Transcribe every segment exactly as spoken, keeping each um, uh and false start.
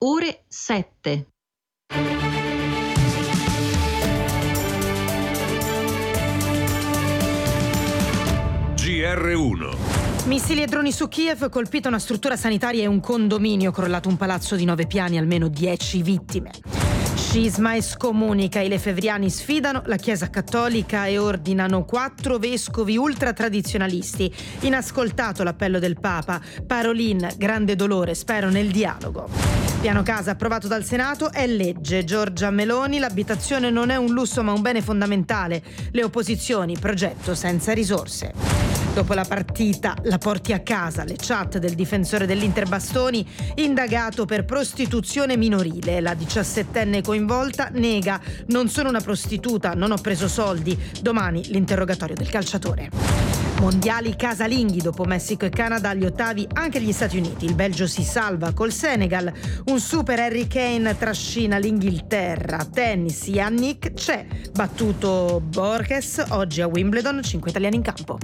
ore sette. G R uno. Missili e droni su Kiev, colpita una struttura sanitaria e un condominio, crollato un palazzo di nove piani, almeno dieci vittime. Scisma e scomunica, i lefevriani sfidano la Chiesa Cattolica e ordinano quattro vescovi ultratradizionalisti. Inascoltato l'appello del Papa, Parolin, grande dolore, spero nel dialogo. Piano casa approvato dal Senato è legge. Giorgia Meloni, l'abitazione non è un lusso ma un bene fondamentale. Le opposizioni, progetto senza risorse. Dopo la partita, la porti a casa, le chat del difensore dell'Inter Bastoni, indagato per prostituzione minorile. La diciassettenne coinvolta nega: non sono una prostituta, non ho preso soldi. Domani l'interrogatorio del calciatore. Mondiali casalinghi, dopo Messico e Canada agli ottavi anche gli Stati Uniti. Il Belgio si salva col Senegal. Un super Harry Kane trascina l'Inghilterra. Tennis, Yannick c'è. Battuto Borges oggi a Wimbledon, cinque italiani in campo.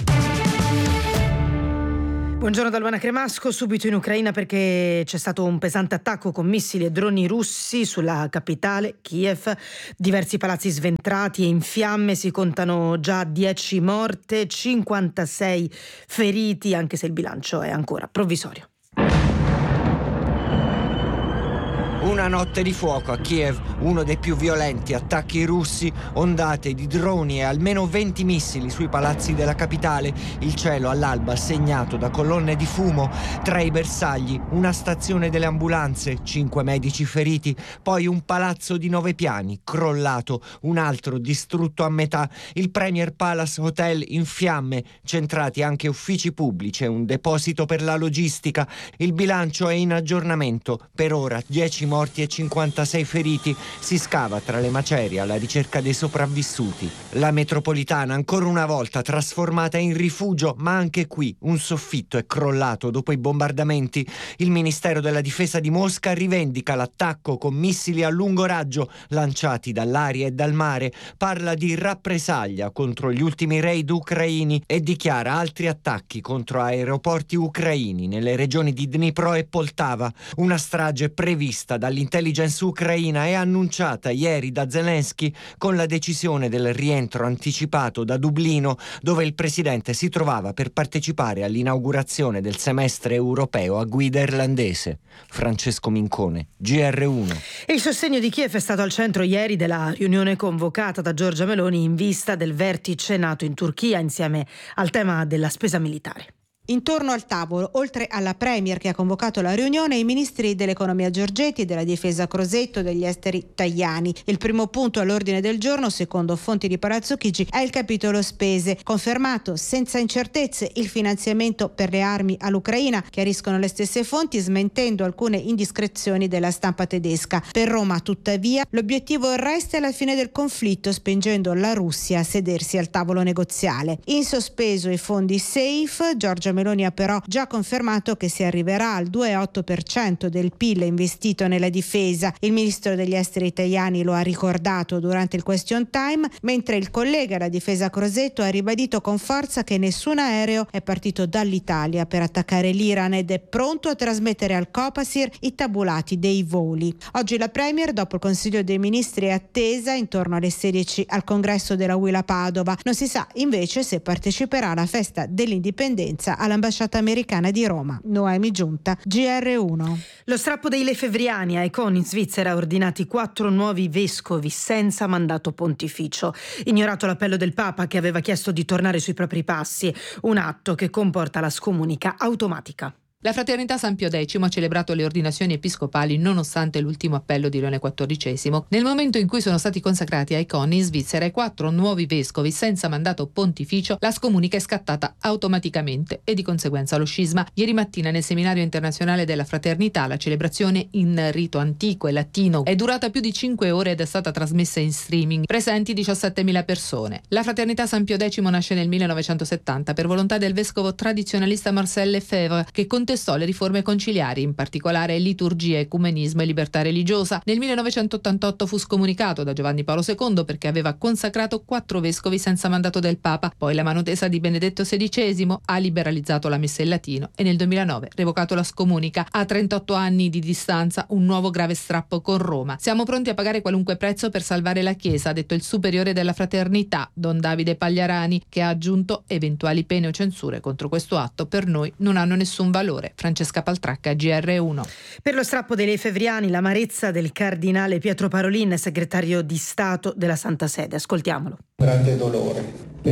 Buongiorno da Luana Cremasco, subito in Ucraina perché c'è stato un pesante attacco con missili e droni russi sulla capitale, Kiev. Diversi palazzi sventrati e in fiamme, si contano già dieci morte, cinquantasei feriti, anche se il bilancio è ancora provvisorio. Una notte di fuoco a Kiev, uno dei più violenti attacchi russi, ondate di droni e almeno venti missili sui palazzi della capitale, il cielo all'alba segnato da colonne di fumo, tra i bersagli una stazione delle ambulanze, cinque medici feriti, poi un palazzo di nove piani crollato, un altro distrutto a metà, il Premier Palace Hotel in fiamme, centrati anche uffici pubblici e un deposito per la logistica. Il bilancio è in aggiornamento, per ora dieci morti e cinquantasei feriti, si scava tra le macerie alla ricerca dei sopravvissuti. La metropolitana ancora una volta trasformata in rifugio, ma anche qui un soffitto è crollato dopo i bombardamenti. Il Ministero della Difesa di Mosca rivendica l'attacco con missili a lungo raggio lanciati dall'aria e dal mare, parla di rappresaglia contro gli ultimi raid ucraini e dichiara altri attacchi contro aeroporti ucraini nelle regioni di Dnipro e Poltava. Una strage prevista dall'intelligence ucraina e annunciata ieri da Zelensky con la decisione del rientro anticipato da Dublino, dove il presidente si trovava per partecipare all'inaugurazione del semestre europeo a guida irlandese. Francesco Mincone, G R uno. Il sostegno di Kiev è stato al centro ieri della riunione convocata da Giorgia Meloni in vista del vertice NATO in Turchia, insieme al tema della spesa militare. Intorno al tavolo, oltre alla Premier che ha convocato la riunione, i ministri dell'economia Giorgetti, della difesa Crosetto, degli esteri Tajani. Il primo punto all'ordine del giorno, secondo fonti di Palazzo Chigi, è il capitolo spese. Confermato senza incertezze il finanziamento per le armi all'Ucraina, chiariscono le stesse fonti, smentendo alcune indiscrezioni della stampa tedesca. Per Roma, tuttavia, l'obiettivo resta la fine del conflitto, spingendo la Russia a sedersi al tavolo negoziale. In sospeso i fondi safe. Giorgia Meloni ha però già confermato che si arriverà al due virgola otto per cento del P I L investito nella difesa. Il ministro degli esteri italiani lo ha ricordato durante il question time, mentre il collega alla difesa Crosetto ha ribadito con forza che nessun aereo è partito dall'Italia per attaccare l'Iran ed è pronto a trasmettere al Copasir i tabulati dei voli. Oggi la Premier, dopo il Consiglio dei Ministri, è attesa intorno alle sedici al congresso della U I L a Padova. Non si sa invece se parteciperà alla festa dell'indipendenza all'ambasciata americana di Roma. Noemi Giunta, G R uno. Lo strappo dei lefevriani, a Econ in Svizzera ha ordinati quattro nuovi vescovi senza mandato pontificio. Ignorato l'appello del Papa che aveva chiesto di tornare sui propri passi, un atto che comporta la scomunica automatica. La Fraternità San Pio X ha celebrato le ordinazioni episcopali nonostante l'ultimo appello di Leone quattordicesimo. Nel momento in cui sono stati consacrati a Econ in Svizzera i quattro nuovi vescovi senza mandato pontificio, la scomunica è scattata automaticamente e di conseguenza lo scisma. Ieri mattina nel seminario internazionale della Fraternità la celebrazione in rito antico e latino è durata più di cinque ore ed è stata trasmessa in streaming. Presenti diciassettemila persone. La Fraternità San Pio X nasce nel millenovecentosettanta per volontà del vescovo tradizionalista Marcel Lefebvre, che contemporaneamente contestò le riforme conciliari, in particolare liturgia, ecumenismo e libertà religiosa. Nel millenovecentottantotto fu scomunicato da Giovanni Paolo secondo perché aveva consacrato quattro vescovi senza mandato del Papa. Poi la mano tesa di Benedetto sedicesimo ha liberalizzato la messa in latino e nel duemilanove revocato la scomunica. A trentotto anni di distanza un nuovo grave strappo con Roma. Siamo pronti a pagare qualunque prezzo per salvare la Chiesa, ha detto il superiore della Fraternità, Don Davide Pagliarani, che ha aggiunto: eventuali pene o censure contro questo atto per noi non hanno nessun valore. Francesca Paltracca, G R uno. Per lo strappo dei Lefebvriani, l'amarezza del cardinale Pietro Parolin, segretario di Stato della Santa Sede. Ascoltiamolo. Grande dolore,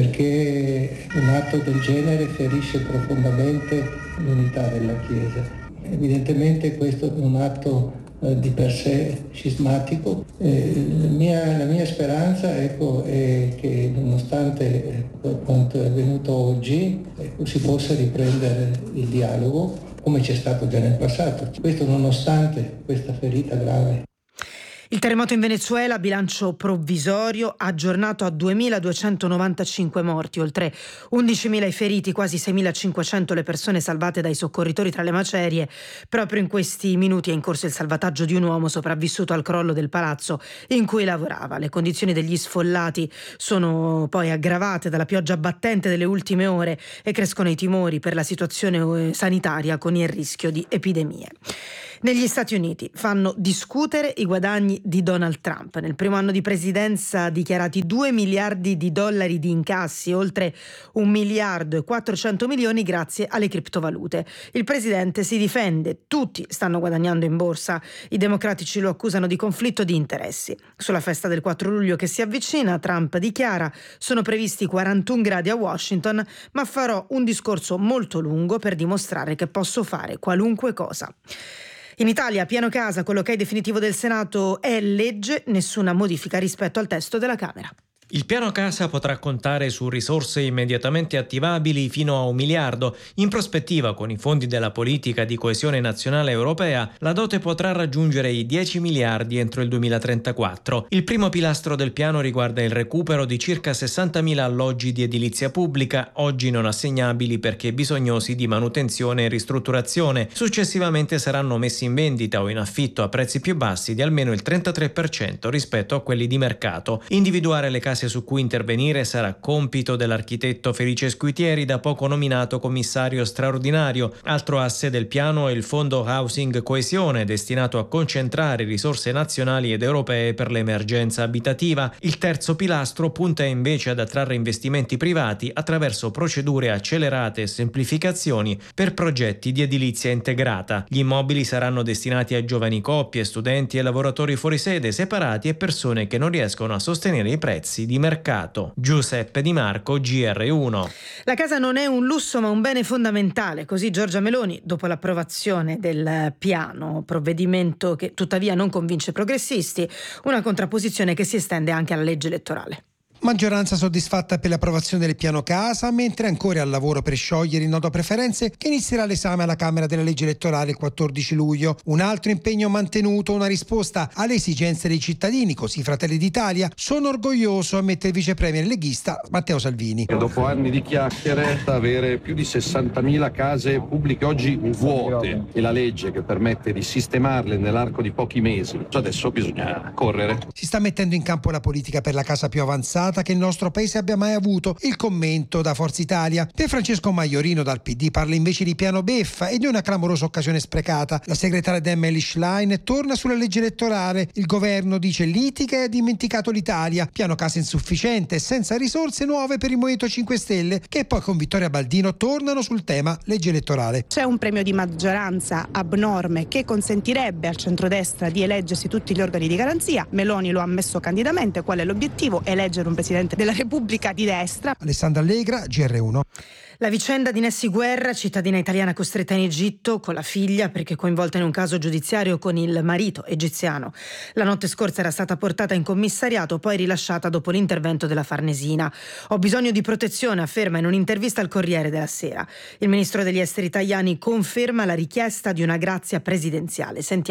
perché un atto del genere ferisce profondamente l'unità della Chiesa. Evidentemente questo è un atto eh, di per sé scismatico. Eh, la, mia, la mia speranza ecco, è che nonostante eh, quanto è avvenuto oggi ecco, si possa riprendere il dialogo come c'è stato già nel passato. Questo nonostante questa ferita grave. Il terremoto in Venezuela, bilancio provvisorio, aggiornato a duemiladuecentonovantacinque morti, oltre undicimila i feriti, quasi seimilacinquecento le persone salvate dai soccorritori tra le macerie. Proprio in questi minuti è in corso il salvataggio di un uomo sopravvissuto al crollo del palazzo in cui lavorava. Le condizioni degli sfollati sono poi aggravate dalla pioggia battente delle ultime ore e crescono i timori per la situazione sanitaria con il rischio di epidemie. Negli Stati Uniti fanno discutere i guadagni di Donald Trump. Nel primo anno di presidenza ha dichiarati due miliardi di dollari di incassi, oltre un miliardo e quattrocento milioni grazie alle criptovalute. Il presidente si difende, tutti stanno guadagnando in borsa. I democratici lo accusano di conflitto di interessi. Sulla festa del quattro luglio che si avvicina, Trump dichiara: sono previsti quarantuno gradi a Washington, ma farò un discorso molto lungo per dimostrare che posso fare qualunque cosa. In Italia, piano casa, con l'ok definitivo del Senato, è legge, nessuna modifica rispetto al testo della Camera. Il piano casa potrà contare su risorse immediatamente attivabili fino a un miliardo. In prospettiva, con i fondi della politica di coesione nazionale europea, la dote potrà raggiungere i dieci miliardi entro il duemilatrentaquattro. Il primo pilastro del piano riguarda il recupero di circa sessantamila alloggi di edilizia pubblica, oggi non assegnabili perché bisognosi di manutenzione e ristrutturazione. Successivamente saranno messi in vendita o in affitto a prezzi più bassi di almeno il trentatré per cento rispetto a quelli di mercato. Individuare le case su cui intervenire sarà compito dell'architetto Felice Squitieri, da poco nominato commissario straordinario. Altro asse del piano è il fondo Housing Coesione, destinato a concentrare risorse nazionali ed europee per l'emergenza abitativa. Il terzo pilastro punta invece ad attrarre investimenti privati attraverso procedure accelerate e semplificazioni per progetti di edilizia integrata. Gli immobili saranno destinati a giovani coppie, studenti e lavoratori fuori sede, separati e persone che non riescono a sostenere i prezzi di mercato. Giuseppe Di Marco, G R uno. La casa non è un lusso ma un bene fondamentale, così Giorgia Meloni dopo l'approvazione del piano, provvedimento che tuttavia non convince progressisti, una contrapposizione che si estende anche alla legge elettorale. Maggioranza soddisfatta per l'approvazione del piano casa, mentre ancora al lavoro per sciogliere il nodo preferenze che inizierà l'esame alla Camera della legge elettorale il quattordici luglio. Un altro impegno mantenuto, una risposta alle esigenze dei cittadini, così Fratelli d'Italia. Sono orgoglioso, ammette il vice premier leghista Matteo Salvini. Dopo anni di chiacchiere, avere più di sessantamila case pubbliche oggi vuote e la legge che permette di sistemarle nell'arco di pochi mesi. Adesso bisogna correre. Si sta mettendo in campo la politica per la casa più avanzata che il nostro paese abbia mai avuto. Il commento da Forza Italia. Per Francesco Maiorino dal P D parla invece di piano beffa e di una clamorosa occasione sprecata. La segretaria Dem Elly Schlein torna sulla legge elettorale. Il governo dice litiga e ha dimenticato l'Italia. Piano casa insufficiente e senza risorse nuove per il Movimento cinque Stelle, che poi con Vittoria Baldino tornano sul tema legge elettorale. C'è un premio di maggioranza abnorme che consentirebbe al centrodestra di eleggersi tutti gli organi di garanzia. Meloni lo ha ammesso candidamente. Qual è l'obiettivo? Eleggere un Presidente della Repubblica di destra. Alessandra Allegra, G R uno. La vicenda di Nessi Guerra, cittadina italiana costretta in Egitto con la figlia perché coinvolta in un caso giudiziario con il marito egiziano. La notte scorsa era stata portata in commissariato, poi rilasciata dopo l'intervento della Farnesina. Ho bisogno di protezione, afferma in un'intervista al Corriere della Sera. Il ministro degli esteri Tajani conferma la richiesta di una grazia presidenziale. Sentiamolo.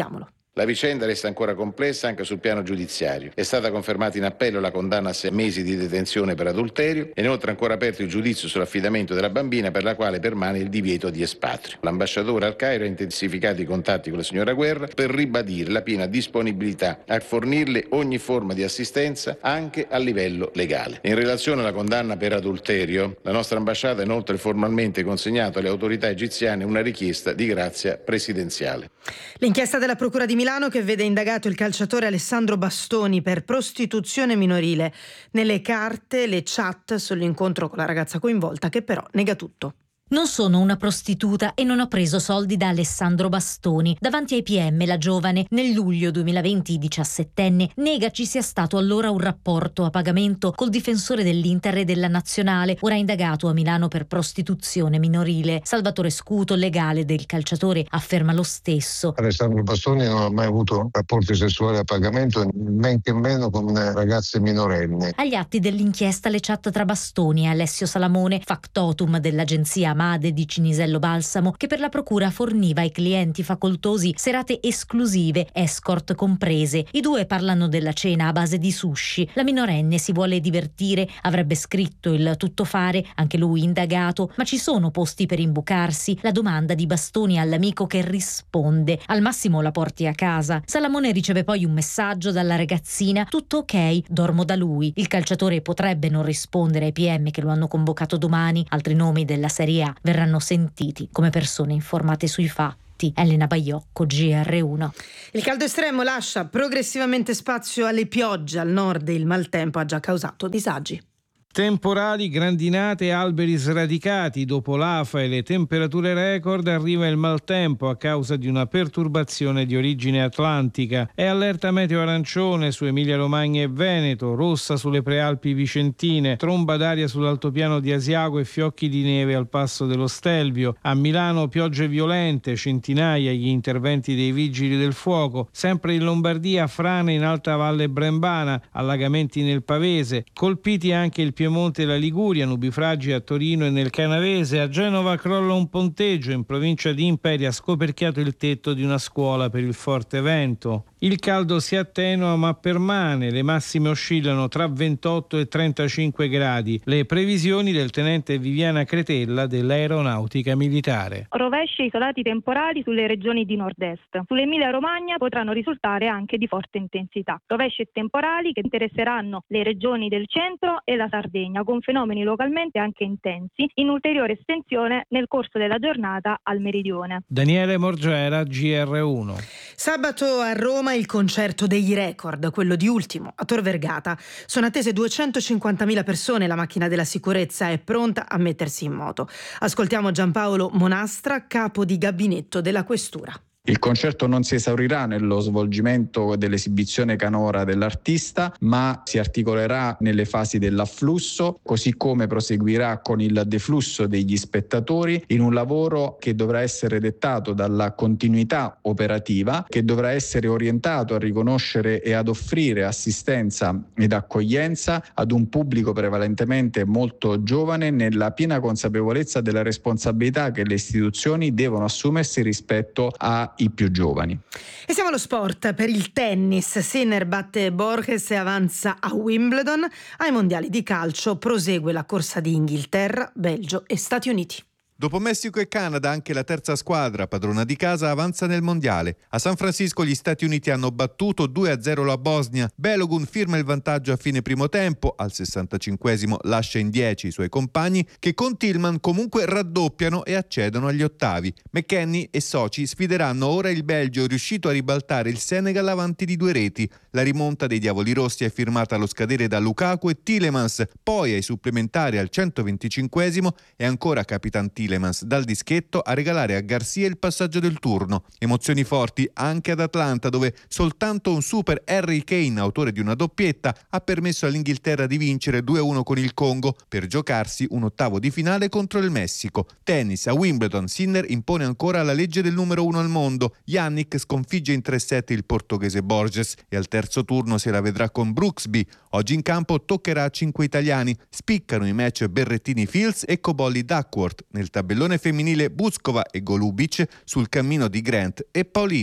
La vicenda resta ancora complessa anche sul piano giudiziario. È stata confermata in appello la condanna a sei mesi di detenzione per adulterio e inoltre ancora aperto il giudizio sull'affidamento della bambina, per la quale permane il divieto di espatrio. L'ambasciatore al Cairo ha intensificato i contatti con la signora Guerra per ribadire la piena disponibilità a fornirle ogni forma di assistenza anche a livello legale. In relazione alla condanna per adulterio, la nostra ambasciata ha inoltre formalmente consegnato alle autorità egiziane una richiesta di grazia presidenziale. L'inchiesta della Procura di Milano che vede indagato il calciatore Alessandro Bastoni per prostituzione minorile. Nelle carte le chat sull'incontro con la ragazza coinvolta, che però nega tutto. Non sono una prostituta e non ho preso soldi da Alessandro Bastoni. Davanti ai P M la giovane, nel luglio duemilaventi, diciassettenne, nega ci sia stato allora un rapporto a pagamento col difensore dell'Inter e della Nazionale, ora indagato a Milano per prostituzione minorile. Salvatore Scuto, legale del calciatore, afferma lo stesso. Alessandro Bastoni non ha mai avuto rapporti sessuali a pagamento, men che meno con ragazze minorenni. Agli atti dell'inchiesta le chat tra Bastoni e Alessio Salamone, factotum dell'agenzia Made di Cinisello Balsamo, che per la procura forniva ai clienti facoltosi serate esclusive, escort comprese. I due parlano della cena a base di sushi. La minorenne si vuole divertire, avrebbe scritto il tuttofare, anche lui indagato, ma ci sono posti per imbucarsi? La domanda di Bastoni all'amico che risponde: al massimo la porti a casa. Salamone riceve poi un messaggio dalla ragazzina: tutto ok, dormo da lui. Il calciatore potrebbe non rispondere ai P M che lo hanno convocato domani. Altri nomi della Serie A verranno sentiti come persone informate sui fatti. Elena Baiocco, G R uno. Il caldo estremo lascia progressivamente spazio alle piogge al nord e il maltempo ha già causato disagi. Temporali, grandinate e alberi sradicati. Dopo l'afa e le temperature record arriva il maltempo a causa di una perturbazione di origine atlantica. È allerta meteo arancione su Emilia-Romagna e Veneto, rossa sulle prealpi vicentine, tromba d'aria sull'altopiano di Asiago e fiocchi di neve al passo dello Stelvio. A Milano piogge violente, centinaia gli interventi dei vigili del fuoco. Sempre in Lombardia frane in Alta Valle Brembana, allagamenti nel Pavese, colpiti anche il Piemonte e la Liguria, nubifragi a Torino e nel Canavese. A Genova crolla un ponteggio, in provincia di Imperia ha scoperchiato il tetto di una scuola per il forte vento. Il caldo si attenua ma permane, le massime oscillano tra ventotto e trentacinque gradi. Le previsioni del tenente Viviana Cretella dell'Aeronautica Militare. Rovesci isolati temporali sulle regioni di nord-est. Sull'Emilia-Romagna potranno risultare anche di forte intensità. Rovesci temporali che interesseranno le regioni del centro e la Sardegna, con fenomeni localmente anche intensi, in ulteriore estensione nel corso della giornata al meridione. Daniele Morgera, G R uno. Sabato a Roma il concerto degli record, quello di Ultimo a Tor Vergata. Sono attese duecentocinquantamila persone, la macchina della sicurezza è pronta a mettersi in moto. Ascoltiamo Giampaolo Monastra, capo di gabinetto della Questura. Il concerto non si esaurirà nello svolgimento dell'esibizione canora dell'artista, ma si articolerà nelle fasi dell'afflusso, così come proseguirà con il deflusso degli spettatori in un lavoro che dovrà essere dettato dalla continuità operativa, che dovrà essere orientato a riconoscere e ad offrire assistenza ed accoglienza ad un pubblico prevalentemente molto giovane, nella piena consapevolezza della responsabilità che le istituzioni devono assumersi rispetto a i più giovani. E siamo allo sport. Per il tennis, Sinner batte Borges e avanza a Wimbledon. Ai mondiali di calcio prosegue la corsa di Inghilterra, Belgio e Stati Uniti. Dopo Messico e Canada, anche la terza squadra, padrona di casa, avanza nel mondiale. A San Francisco gli Stati Uniti hanno battuto due a zero la Bosnia. Balogun firma il vantaggio a fine primo tempo. Al sessantacinquesimo lascia in dieci i suoi compagni, che con Tillman comunque raddoppiano e accedono agli ottavi. McKennie e soci sfideranno ora il Belgio, riuscito a ribaltare il Senegal avanti di due reti. La rimonta dei Diavoli Rossi è firmata allo scadere da Lukaku e Tielemans. Poi ai supplementari al centoventicinquesimo è ancora Capitan Tielemans dal dischetto a regalare a Garcia il passaggio del turno. Emozioni forti anche ad Atlanta, dove soltanto un super Harry Kane, autore di una doppietta, ha permesso all'Inghilterra di vincere due a uno con il Congo per giocarsi un ottavo di finale contro il Messico. Tennis, a Wimbledon Sinner impone ancora la legge del numero uno al mondo. Jannik sconfigge in tre set il portoghese Borges e al terzo turno se la vedrà con Brooksby. Oggi in campo toccherà a cinque italiani. Spiccano i match Berrettini-Fields e Cobolli-Duckworth. Nel tabellone femminile Buskova e Golubic, sul cammino di Grant e Paolini.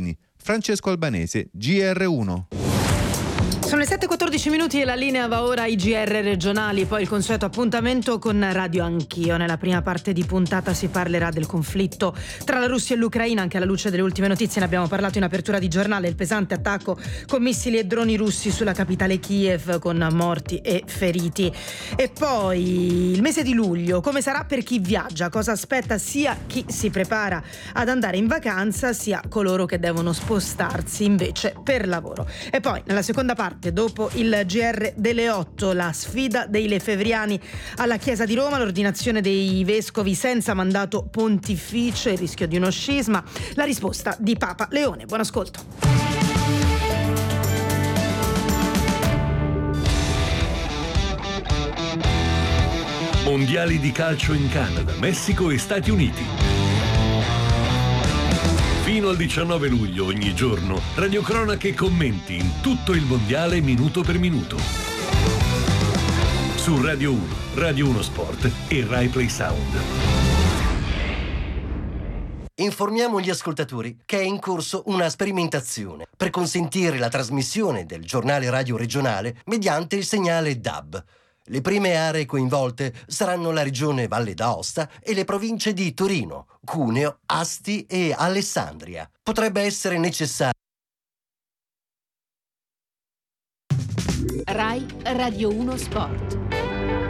Francesco Albanese, G R uno. Sono le sette e quattordici minuti e la linea va ora ai G R regionali, poi il consueto appuntamento con Radio Anch'io. Nella prima parte di puntata si parlerà del conflitto tra la Russia e l'Ucraina, anche alla luce delle ultime notizie ne abbiamo parlato in apertura di giornale, il pesante attacco con missili e droni russi sulla capitale Kiev con morti e feriti. E poi il mese di luglio, come sarà per chi viaggia, cosa aspetta sia chi si prepara ad andare in vacanza sia coloro che devono spostarsi invece per lavoro. E poi nella seconda parte, dopo il G R delle otto, la sfida dei lefevriani alla Chiesa di Roma, l'ordinazione dei vescovi senza mandato pontificio, il rischio di uno scisma, la risposta di Papa Leone. Buon ascolto. Mondiali di calcio in Canada, Messico e Stati Uniti. Fino al diciannove luglio ogni giorno, radiocronache e commenti in tutto il mondiale minuto per minuto. Su Radio uno, Radio uno Sport e Rai Play Sound. Informiamo gli ascoltatori che è in corso una sperimentazione per consentire la trasmissione del giornale radio regionale mediante il segnale D A B. Le prime aree coinvolte saranno la regione Valle d'Aosta e le province di Torino, Cuneo, Asti e Alessandria. Potrebbe essere necessario. Rai Radio uno Sport.